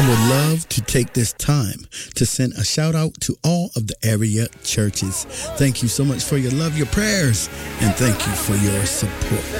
I would love to take this time to send a shout out to all of the area churches. Thank you so much for your love, your prayers, and thank you for your support.